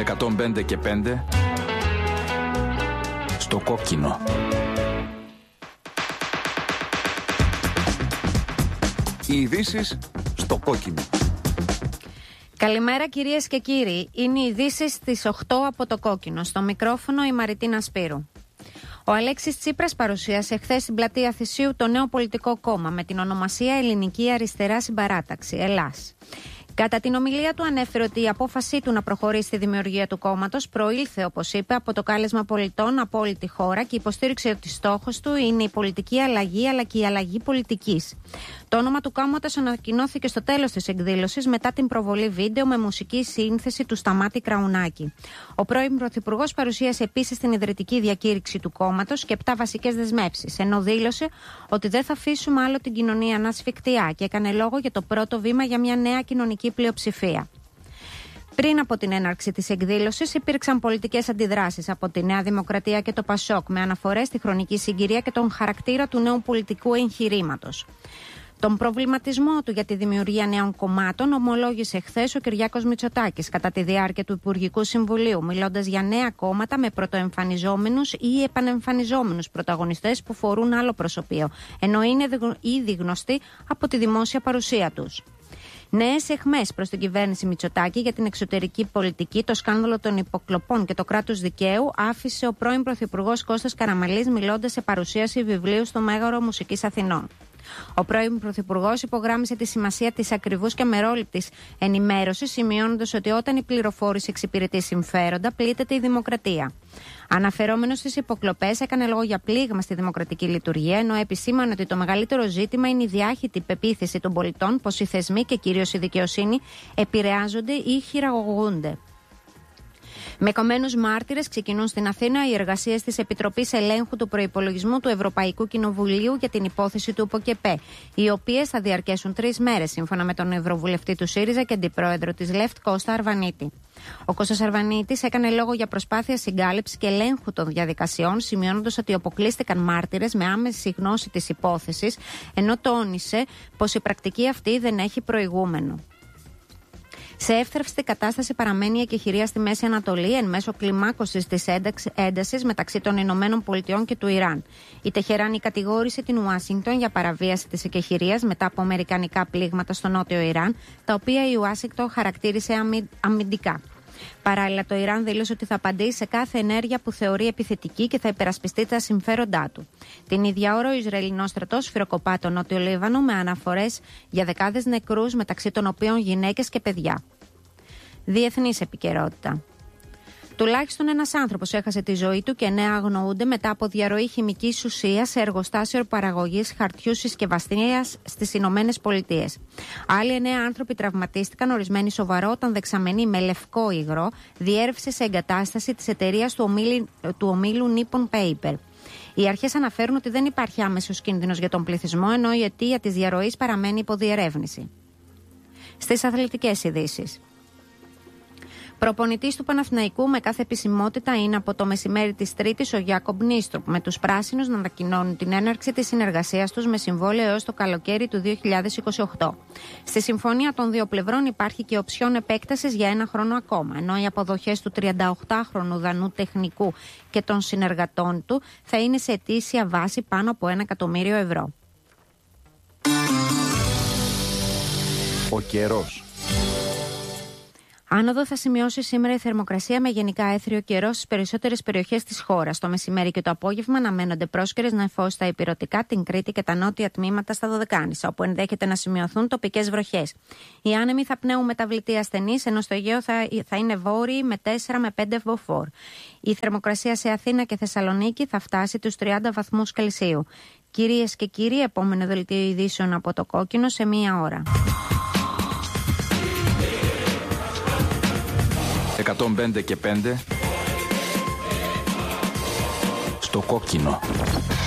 105 και 5 στο κόκκινο. Οι ειδήσεις στο κόκκινο. Καλημέρα κυρίες και κύριοι. Είναι οι ειδήσεις στις 8 από το κόκκινο. Στο μικρόφωνο η Μαριτίνα Σπύρου. Ο Αλέξης Τσίπρας παρουσίασε χθες στην πλατεία Θησίου το νέο πολιτικό κόμμα με την ονομασία Ελληνική Αριστερά Συμπαράταξη, ΕΛΑΣ. Κατά την ομιλία του ανέφερε ότι η απόφασή του να προχωρήσει στη δημιουργία του κόμματος προήλθε, όπως είπε, από το κάλεσμα πολιτών από όλη τη χώρα και υποστήριξε ότι στόχος του είναι η πολιτική αλλαγή αλλά και η αλλαγή πολιτικής. Το όνομα του κόμματος ανακοινώθηκε στο τέλος της εκδήλωσης μετά την προβολή βίντεο με μουσική σύνθεση του Σταμάτη Κραουνάκη. Ο πρώην Πρωθυπουργός παρουσίασε επίσης την ιδρυτική διακήρυξη του κόμματος και 7 βασικές δεσμεύσεις, ενώ δήλωσε ότι δεν θα αφήσουμε άλλο την κοινωνία να ασφικτιά και έκανε λόγο για το πρώτο βήμα για μια νέα κοινωνική πλειοψηφία. Πριν από την έναρξη της εκδήλωσης, υπήρξαν πολιτικές αντιδράσεις από τη Νέα Δημοκρατία και το Πασόκ με αναφορές στη χρονική συγκυρία και τον χαρακτήρα του νέου πολιτικού εγχειρήματος. Τον προβληματισμό του για τη δημιουργία νέων κομμάτων ομολόγησε χθες ο Κυριάκος Μητσοτάκης κατά τη διάρκεια του Υπουργικού Συμβουλίου, μιλώντας για νέα κόμματα με πρωτοεμφανιζόμενους ή επανεμφανιζόμενους πρωταγωνιστές που φορούν άλλο προσωπείο, ενώ είναι ήδη γνωστοί από τη δημόσια παρουσία τους. Νέες αιχμές προς την κυβέρνηση Μητσοτάκη για την εξωτερική πολιτική, το σκάνδαλο των υποκλοπών και το κράτος δικαίου άφησε ο πρώην Πρωθυπουργός Κώστας Καραμανλής μιλώντας σε παρουσίαση βιβλίου στο Μέγαρο Μουσικής Αθηνών. Ο πρώην Πρωθυπουργός υπογράμμισε τη σημασία της ακριβούς και αμερόληπτης ενημέρωσης, σημειώνοντας ότι όταν η πληροφόρηση εξυπηρετεί συμφέροντα, πλήττεται η δημοκρατία. Αναφερόμενος στις υποκλοπές, έκανε λόγο για πλήγμα στη δημοκρατική λειτουργία, ενώ επισήμανε ότι το μεγαλύτερο ζήτημα είναι η διάχυτη πεποίθηση των πολιτών πως οι θεσμοί και κυρίως η δικαιοσύνη επηρεάζονται ή χειραγωγούνται. Με κομμένους μάρτυρες ξεκινούν στην Αθήνα οι εργασίες της Επιτροπής Ελέγχου του Προϋπολογισμού του Ευρωπαϊκού Κοινοβουλίου για την υπόθεση του ΠΟΚΕΠΕ, οι οποίες θα διαρκέσουν 3 μέρες, σύμφωνα με τον Ευρωβουλευτή του ΣΥΡΙΖΑ και αντιπρόεδρο της ΛΕΦΤ, Κώστα Αρβανίτη. Ο Κώστας Αρβανίτης έκανε λόγο για προσπάθεια συγκάλυψης και ελέγχου των διαδικασιών, σημειώνοντας ότι αποκλείστηκαν μάρτυρες με άμεση γνώση της υπόθεσης, ενώ τόνισε πως η πρακτική αυτή δεν έχει προηγούμενο. Σε εύθραυστη κατάσταση παραμένει η εκεχηρία στη Μέση Ανατολή εν μέσω κλιμάκωσης της έντασης μεταξύ των Ηνωμένων Πολιτειών και του Ιράν. Η Τεχεράνη κατηγόρησε την Ουάσιγκτον για παραβίαση της εκεχηρίας μετά από αμερικανικά πλήγματα στο νότιο Ιράν, τα οποία η Ουάσιγκτον χαρακτήρισε αμυντικά. Παράλληλα, το Ιράν δήλωσε ότι θα απαντήσει σε κάθε ενέργεια που θεωρεί επιθετική και θα υπερασπιστεί τα συμφέροντά του. Την ίδια ώρα, ο Ισραηλινός στρατός σφυροκοπά το νότιο Λίβανο με αναφορές για δεκάδες νεκρούς, μεταξύ των οποίων γυναίκες και παιδιά. Διεθνής επικαιρότητα. Τουλάχιστον ένας άνθρωπος έχασε τη ζωή του και 9 αγνοούνται μετά από διαρροή χημικής ουσίας σε εργοστάσιο παραγωγής χαρτιού συσκευαστίας στις Ηνωμένες Πολιτείες. Άλλοι 9 άνθρωποι τραυματίστηκαν, ορισμένοι σοβαρό, όταν δεξαμενή με λευκό υγρό διέρευσε σε εγκατάσταση της εταιρείας του ομίλου Nippon Paper. Οι αρχές αναφέρουν ότι δεν υπάρχει άμεσος κίνδυνος για τον πληθυσμό, ενώ η αιτία της διαρροής παραμένει υπό διερεύνηση. Στις αθλητικές ειδήσεις. Προπονητής του Παναθηναϊκού με κάθε επισημότητα είναι από το μεσημέρι της Τρίτης ο Γιάκομπ Νίστροπ, με τους πράσινους να ανακοινώνουν την έναρξη της συνεργασίας τους με συμβόλαιο έως το καλοκαίρι του 2028. Στη συμφωνία των δύο πλευρών υπάρχει και οψιόν επέκτασης για 1 χρόνο ακόμα, ενώ οι αποδοχές του 38χρονου Δανού τεχνικού και των συνεργατών του θα είναι σε ετήσια βάση πάνω από 1 εκατομμύριο ευρώ. Ο καιρός. Άνοδο θα σημειώσει σήμερα η θερμοκρασία με γενικά έθριο καιρό στις περισσότερες περιοχές της χώρας. Το μεσημέρι και το απόγευμα αναμένονται πρόσκαιρες νεφώσεις στα ηπειρωτικά, την Κρήτη και τα νότια τμήματα στα Δωδεκάνησα, όπου ενδέχεται να σημειωθούν τοπικές βροχές. Οι άνεμοι θα πνέουν μεταβλητή ασθενής, ενώ στο Αιγαίο θα είναι βόρειοι με 4 με 5 μποφόρ. Η θερμοκρασία σε Αθήνα και Θεσσαλονίκη θα φτάσει τους 30 βαθμούς Κελσίου. Κυρίες και κύριοι, επόμενο δελτίο ειδήσεων από το κόκκινο σε 1 ώρα. 105 και 5 στο κόκκινο.